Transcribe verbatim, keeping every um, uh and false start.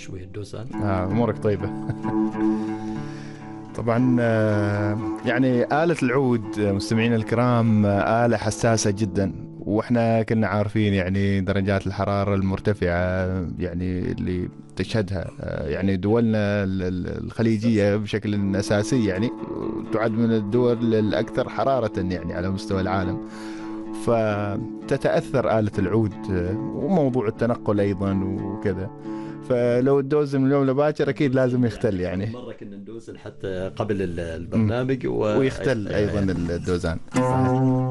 شوي الدوزان. آه أمورك طيبة. طبعا يعني آلة العود مستمعين الكرام آلة حساسة جدا، واحنا كنا عارفين يعني درجات الحرارة المرتفعة يعني اللي تشهدها يعني دولنا الخليجية بشكل أساسي، يعني تعد من الدول الأكثر حرارة يعني على مستوى العالم، فتتأثر آلة العود وموضوع التنقل أيضا وكذا. فلو تدوز من اليوم لباكر أكيد لازم يختل يعني. مرة كنا ندوز حتى قبل البرنامج ويختل أيضا يعني. الدوزان.